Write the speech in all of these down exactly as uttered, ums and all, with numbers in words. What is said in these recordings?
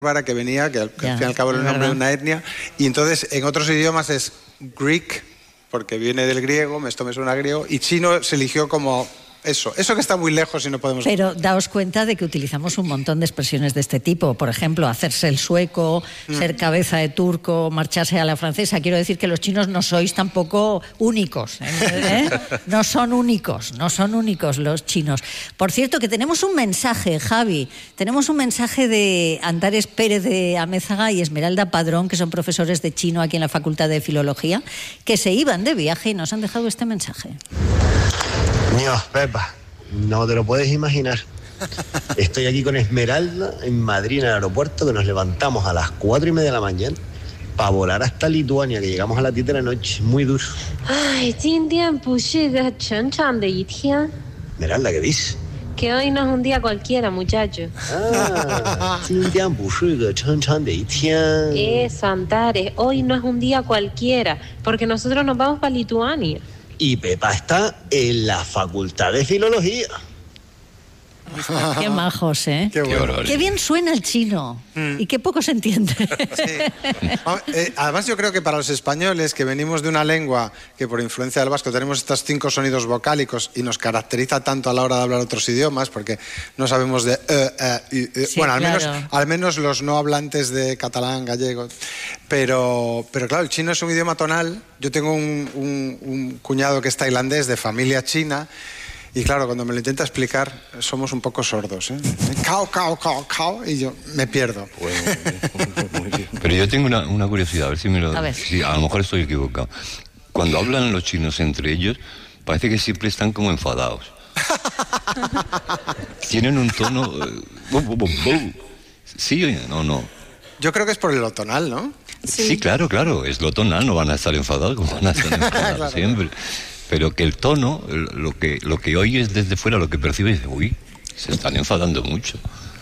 bárbara que venía, que al, que Ya, al fin y al cabo era el nombre verdad. de una etnia, y entonces en otros idiomas es Greek, porque viene del griego, esto me suena griego, y chino se eligió como eso, eso que está muy lejos y no podemos... Pero daos cuenta de que utilizamos un montón de expresiones de este tipo. Por ejemplo, hacerse el sueco, mm. ser cabeza de turco, marcharse a la francesa. Quiero decir que los chinos no sois tampoco únicos, ¿eh? ¿Eh? No son únicos, no son únicos los chinos. Por cierto, que tenemos un mensaje, Javi. Tenemos un mensaje de Antares Pérez de Amézaga y Esmeralda Padrón, que son profesores de chino aquí en la Facultad de Filología, que se iban de viaje y nos han dejado este mensaje. Dios, Pepa, no te lo puedes imaginar. Estoy aquí con Esmeralda en Madrid, en el aeropuerto, que nos levantamos a las cuatro y media de la mañana para volar hasta Lituania, que llegamos a las diez de la noche, muy duro. Ay, Esmeralda, ¿qué dices? que hoy no es un día cualquiera, muchacho. Ah, Eso, Antares, hoy no es un día cualquiera, porque nosotros nos vamos para Lituania. Y Pepa está en la Facultad de Filología. Qué majos, ¿eh? Qué bueno. Qué bien suena el chino. Mm. Y qué poco se entiende. Sí. Además, yo creo que para los españoles, que venimos de una lengua que por influencia del vasco tenemos estos cinco sonidos vocálicos y nos caracteriza tanto a la hora de hablar otros idiomas, porque no sabemos de... Eh, eh, y, eh, sí, bueno, al, claro. menos, al menos los no hablantes de catalán, gallego. Pero, pero claro, el chino es un idioma tonal. Yo tengo un, un, un cuñado que es tailandés, de familia china. Y claro, cuando me lo intenta explicar, somos un poco sordos, ¿eh? Cao, cao, cao, cao, y yo me pierdo. Bueno, muy bien. Pero yo tengo una, una curiosidad, a ver si me lo... A ver. Sí, a lo mejor estoy equivocado. Cuando hablan los chinos entre ellos, parece que siempre están como enfadados. Tienen un tono... Eh, ¿sí o no? Yo creo que es por lo tonal, ¿no? Sí. Sí, claro, claro, es lo tonal, no van a estar enfadados como van a estar enfadados claro. Siempre. Pero que el tono, lo que, lo que oyes desde fuera, lo que percibes, uy, se están enfadando mucho.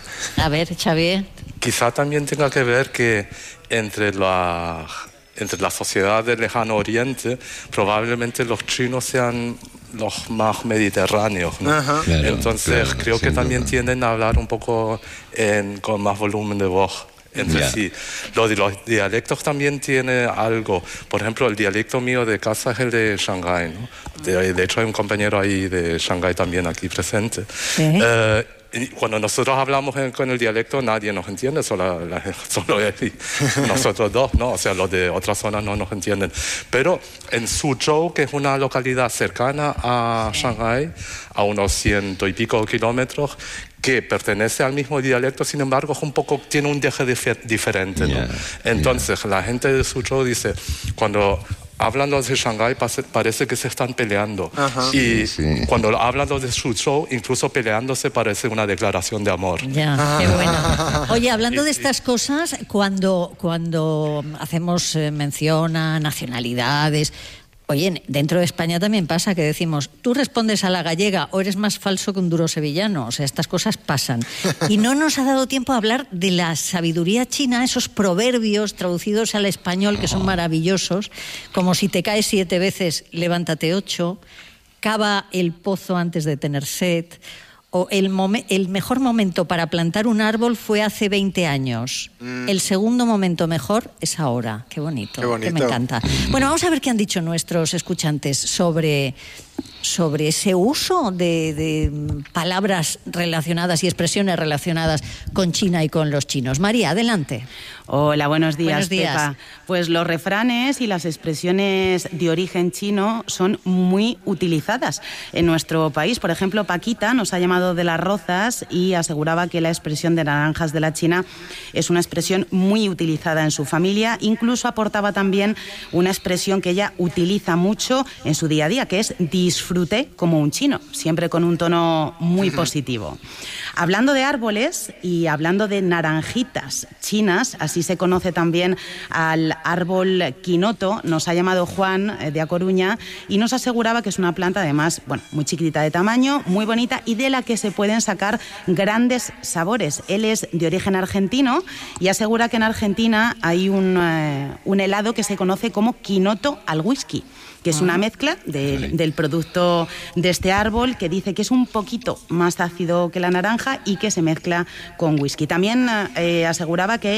A ver, Xavier. Quizá también tenga que ver que entre la, entre la sociedad del lejano oriente, probablemente los chinos sean los más mediterráneos, ¿no? Ajá. Claro, Entonces claro, creo que también duda. tienden a hablar un poco en, con más volumen de voz entre yeah. sí. Los, los dialectos también tiene algo. Por ejemplo, el dialecto mío de casa es el de Shanghái, ¿no? De, de hecho, hay un compañero ahí de Shanghái también aquí presente. ¿Sí? Eh, cuando nosotros hablamos en, con el dialecto, nadie nos entiende, solo, la, solo él y nosotros dos, ¿no? O sea, los de otras zonas no nos entienden. Pero en Suzhou, que es una localidad cercana a Shanghái, a unos ciento y pico kilómetros, que pertenece al mismo dialecto, sin embargo, es un poco, tiene un deje dif- diferente, ¿no? Yeah, Entonces, yeah. la gente de Suzhou dice, cuando hablan los de Shanghái, parece que se están peleando. Ajá. Y sí. cuando hablan los de Suzhou, incluso peleándose parece una declaración de amor. Ya, qué bueno. Oye, hablando de estas cosas, cuando, cuando hacemos eh, mención a nacionalidades... Oye, dentro de España también pasa que decimos, tú respondes a la gallega o eres más falso que un duro sevillano. O sea, estas cosas pasan. Y no nos ha dado tiempo a hablar de la sabiduría china, esos proverbios traducidos al español que son maravillosos, como si te caes siete veces, levántate ocho, cava el pozo antes de tener sed, o el, mom- el mejor momento para plantar un árbol fue hace veinte años. Mm. El segundo momento mejor es ahora. Qué bonito, Qué bonito. Que me encanta. Bueno, vamos a ver qué han dicho nuestros escuchantes sobre, sobre ese uso de, de palabras relacionadas y expresiones relacionadas con China y con los chinos. María, adelante. Hola, buenos días, Buenos días. Pepa. Pues los refranes y las expresiones de origen chino son muy utilizadas en nuestro país. Por ejemplo, Paquita nos ha llamado de las Rozas y aseguraba que la expresión de naranjas de la China es una expresión muy utilizada en su familia. Incluso aportaba también una expresión que ella utiliza mucho en su día a día, que es disfruté como un chino, siempre con un tono muy positivo. Hablando de árboles y hablando de naranjitas chinas, así se conoce también al árbol quinoto, nos ha llamado Juan de A Coruña y nos aseguraba que es una planta además, bueno, muy chiquitita de tamaño, muy bonita y de la que se pueden sacar grandes sabores. Él es de origen argentino y asegura que en Argentina hay un, eh, un helado que se conoce como quinoto al whisky, que es una mezcla de, del producto de este árbol, que dice que es un poquito más ácido que la naranja, naranja y que se mezcla con whisky. También eh, aseguraba que